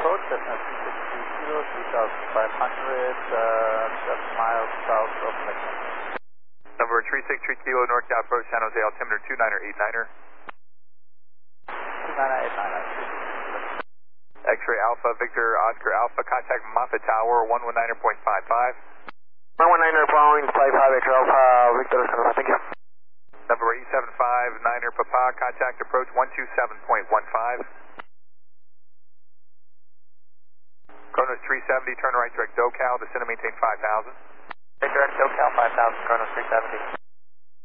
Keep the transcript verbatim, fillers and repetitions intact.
approach, Cessna three six three zero, three thousand five hundred, uh, just miles south of Lakeland. Number three six three Kilo, NorCal approach, San Jose altimeter two niner eight niner. two niner eight niner. X-ray Alpha, Victor Oscar Alpha, contact Moffett Tower, one one niner point five five. one one niner following five five, X-ray Alpha, Victor Oscar Alpha, thank you. Number eight seven five niner Papa, contact approach one two seven point one five. Kronos three seventy, turn right direct SoCal, descend and maintain five thousand. Direct SoCal five thousand, Kronos three seventy.